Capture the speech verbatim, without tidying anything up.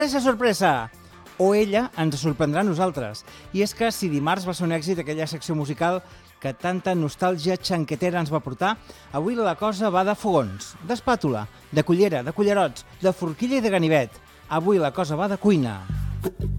Sorpresa, sorpresa! O ella ens sorprendrà a nosaltres. I és que si dimarts va ser un èxit aquella secció musical que tanta nostàlgia xanquetera ens va portar, avui la cosa va de fogons, d'espàtula, de cullera, de cullerots, de forquilla i de ganivet. Avui la cosa va de cuina.